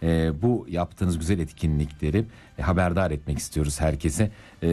bu yaptığınız güzel etkinlikleri haberdar etmek istiyoruz herkese.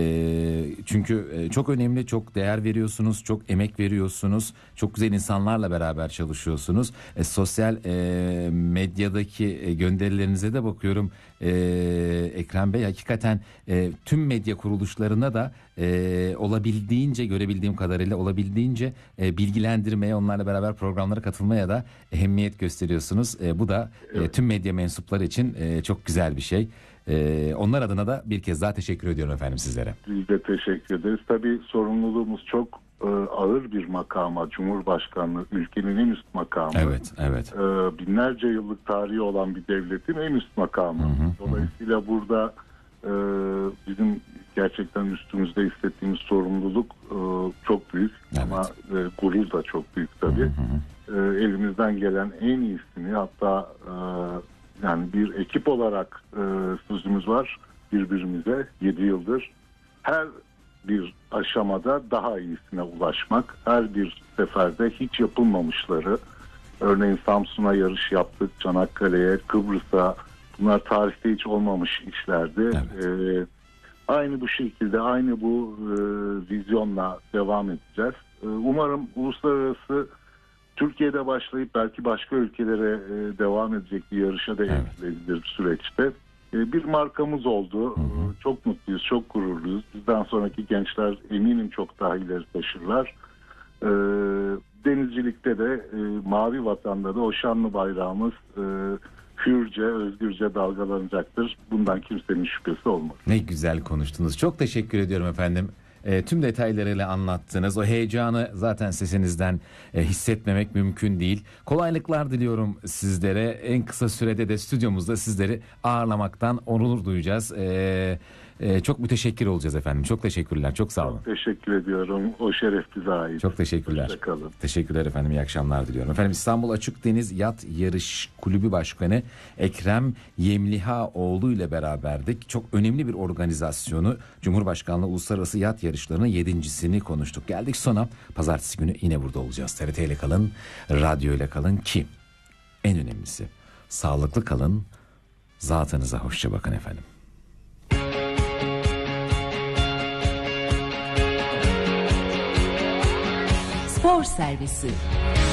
Çünkü çok önemli, çok değer veriyorsunuz, çok emek veriyorsunuz, çok güzel insanlarla beraber çalışıyorsunuz. Sosyal medyadaki gönderilerinize de bakıyorum Ekrem Bey, hakikaten tüm medya kuruluşlarına da olabildiğince, görebildiğim kadarıyla olabildiğince bilgilendirmeye, onlarla beraber programlara katılmaya da ehemmiyet gösteriyorsunuz. Bu da tüm medya mensupları için çok güzel bir şey. Onlar adına da bir kez daha teşekkür ediyorum efendim sizlere. Biz de teşekkür ederiz. Tabii sorumluluğumuz çok ağır bir makama, Cumhurbaşkanlığı ülkenin en üst makamı. Evet, evet. Binlerce yıllık tarihi olan bir devletin en üst makamı. Dolayısıyla burada bizim gerçekten üstümüzde hissettiğimiz sorumluluk çok büyük, evet. Ama gurur da çok büyük tabii. Elimizden gelen en iyisini, hatta yani bir ekip olarak sözümüz var birbirimize 7 yıldır. Her bir aşamada daha iyisine ulaşmak, her bir seferde hiç yapılmamışları, örneğin Samsun'a yarış yaptık, Çanakkale'ye, Kıbrıs'a, bunlar tarihte hiç olmamış işlerdi. Evet. Aynı bu şekilde, aynı bu vizyonla devam edeceğiz. Umarım uluslararası, Türkiye'de başlayıp belki başka ülkelere devam edecek bir yarışa da etkiledilir süreçte. Bir markamız oldu. Çok mutluyuz, çok gururluyuz. Bizden sonraki gençler eminim çok daha ileri taşırlar. Denizcilikte de, Mavi Vatan'da da o şanlı bayrağımız hürce, özgürce dalgalanacaktır. Bundan kimsenin şüphesi olmaz. Ne güzel konuştunuz. Çok teşekkür ediyorum efendim. Tüm detaylarıyla anlattınız. O heyecanı zaten sesinizden hissetmemek mümkün değil. Kolaylıklar diliyorum sizlere. En kısa sürede de stüdyomuzda sizleri ağırlamaktan onur duyacağız. Çok müteşekkir olacağız efendim. Çok teşekkürler. Çok sağ olun. Çok teşekkür ediyorum. O şeref bize ait. Çok teşekkürler. Hoşçakalın. Teşekkürler efendim. İyi akşamlar diliyorum. Efendim, İstanbul Açık Deniz Yat Yarış Kulübü Başkanı Ekrem Yemlihaoğlu ile beraberdik. Çok önemli bir organizasyonu, Cumhurbaşkanlığı Uluslararası Yat Yarışları'nın 7.sini konuştuk. Geldik sona. Pazartesi günü yine burada olacağız. TRT ile kalın, radyo ile kalın ki en önemlisi sağlıklı kalın. Zatınıza hoşça bakın efendim. Spor Servisi.